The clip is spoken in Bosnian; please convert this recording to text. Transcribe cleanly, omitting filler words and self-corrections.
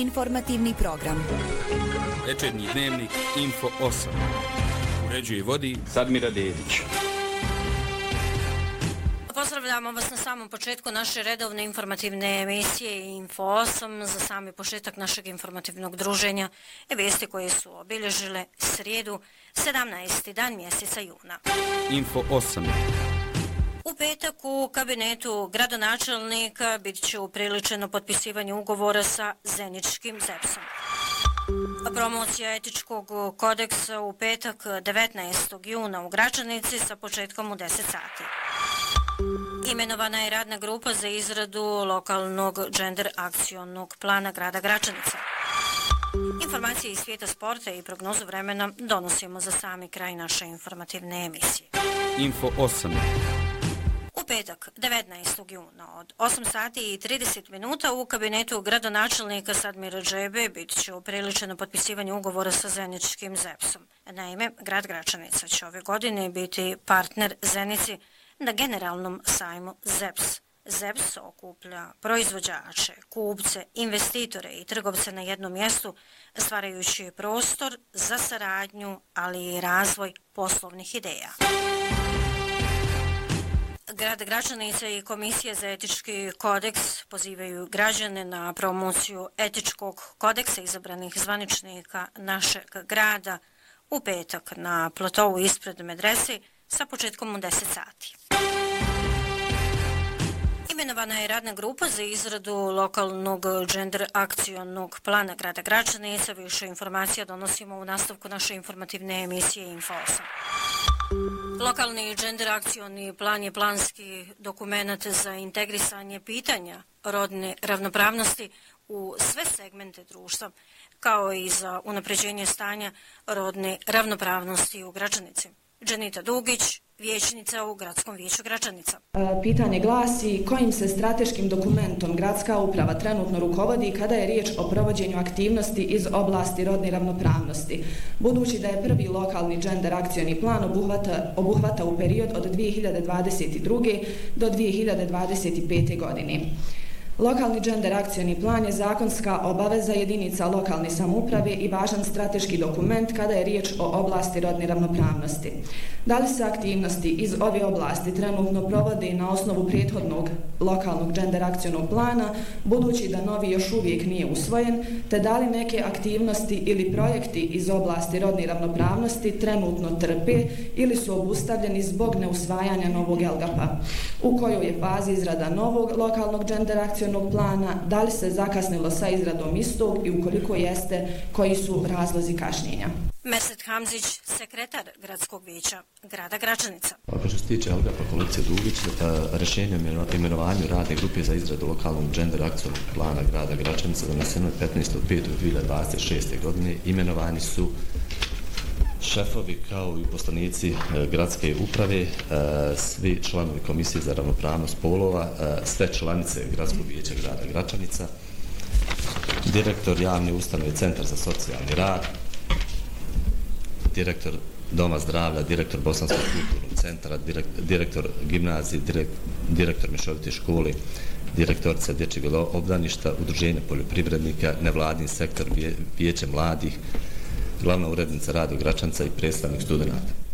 Informativni program. Večernji dnevnik Info 8. Uređuje i vodi Sadmira Dedić. Pozdravljamo vas na samom početku naše redovne informativne emisije Info 8 za sami početak našeg informativnog druženja i vijesti koje su obilježile srijedu 17. dan mjeseca juna. Info 8. U petak u kabinetu gradonačelnika bit će upriličeno potpisivanje ugovora sa Zeničkim ZEPS-om. Promocija etičkog kodeksa u petak 19. juna u Gračanici sa početkom u 10 sati. Imenovana je radna grupa za izradu lokalnog gender akcionog plana grada Gračanica. Informacije iz svijeta sporta i prognozu vremena donosimo za sami kraj naše informativne emisije. Info 8. U petak 19. juna od 8 sati i 30 minuta u kabinetu gradonačelnika Sadmira Džebe bit će upriličeno potpisivanje ugovora sa Zeničkim ZEPS-om. Naime, grad Gračanica će ove godine biti partner Zenici na generalnom sajmu ZEPS. ZEPS okuplja proizvođače, kupce, investitore i trgovce na jednom mjestu, stvarajući prostor za saradnju, ali i razvoj poslovnih ideja. Grad Gračanica i Komisija za etički kodeks pozivaju građane na promociju etičkog kodeksa izabranih zvaničnika našeg grada u petak na platovu ispred medrese sa početkom u 10 sati. Imenovana je radna grupa za izradu lokalnog gender akcionog plana grada Gračanica. Više informacija donosimo u nastavku naše informativne emisije Info 8. Lokalni gender akcioni plan je planski dokument za integrisanje pitanja rodne ravnopravnosti u sve segmente društva, kao i za unapređenje stanja rodne ravnopravnosti u Gračanici. Dženita Dugić, vijećnica u Gradskom vijeću Gračanica. Pitanje glasi kojim se strateškim dokumentom gradska uprava trenutno rukovodi kada je riječ o provođenju aktivnosti iz oblasti rodne ravnopravnosti, budući da je prvi lokalni gender akcioni plan obuhvata u period od 2022. do 2025. godine. Lokalni gender akcioni plan je zakonska obaveza jedinica lokalne samouprave i važan strateški dokument kada je riječ o oblasti rodne ravnopravnosti. Da li se aktivnosti iz ove oblasti trenutno provode na osnovu prethodnog lokalnog gender akcionog plana, budući da novi još uvijek nije usvojen, te da li neke aktivnosti ili projekti iz oblasti rodne ravnopravnosti trenutno trpe ili su obustavljeni zbog neusvajanja novog LGP-a, u kojoj je fazi izrada novog lokalnog gender akcionog plana, da li se zakasnilo sa izradom istog i ukoliko jeste, koji su razlozi kašnjenja. Merset Hamzić, sekretar Gradskog vijeća grada Gračanica. Što se tiče LGP-a kolegice Dugić, rješenje o imenovanju radne grupe za izradu lokalnog gender akcionog plana grada Gračanica doneseno je 15.5.2026. godine. Imenovani su šefovi kao i poslanici gradske uprave, svi članovi Komisije za ravnopravnost spolova, sve članice Gradskog vijeća grada Gračanica, direktor javne ustanove Centar za socijalni rad, direktor Doma zdravlja, direktor Bosanskog kulturnog centra, direktor gimnazije, direktor mješovite škole, direktorica dječjeg obdaništa, udruženja poljoprivrednika, nevladin sektor, vijeće mladih, glavna urednica rada Gračanca i predstavnik studenata.